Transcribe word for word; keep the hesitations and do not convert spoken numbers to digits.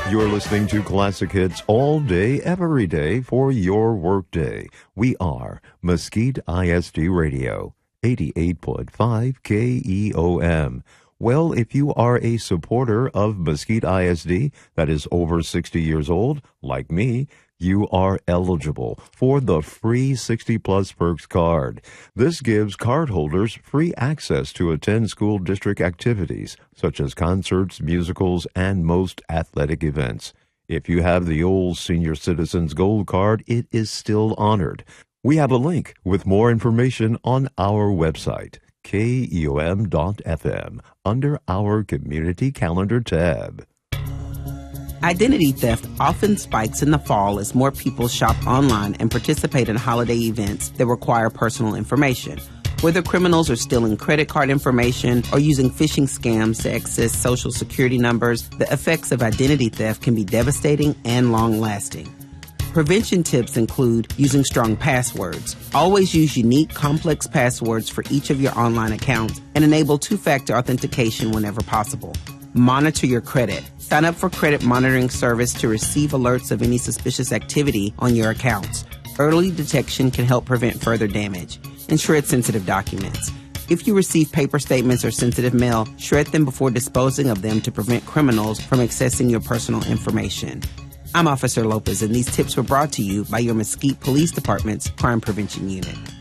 You're listening to Classic Hits all day, every day for your workday. We are Mesquite I S D Radio, eighty-eight point five K E O M. Well, if you are a supporter of Mesquite I S D that is over sixty years old, like me, you are eligible for the free sixty plus Perks card. This gives cardholders free access to attend school district activities, such as concerts, musicals, and most athletic events. If you have the old Senior Citizens Gold Card, it is still honored. We have a link with more information on our website, K E O M dot F M, under our Community Calendar tab. Identity theft often spikes in the fall as more people shop online and participate in holiday events that require personal information. Whether criminals are stealing credit card information or using phishing scams to access social security numbers, the effects of identity theft can be devastating and long-lasting. Prevention tips include using strong passwords. Always use unique, complex passwords for each of your online accounts and enable two-factor authentication whenever possible. Monitor your credit. Sign up for credit monitoring service to receive alerts of any suspicious activity on your accounts. Early detection can help prevent further damage. And shred sensitive documents. If you receive paper statements or sensitive mail, shred them before disposing of them to prevent criminals from accessing your personal information. I'm Officer Lopez, and these tips were brought to you by your Mesquite Police Department's Crime Prevention Unit.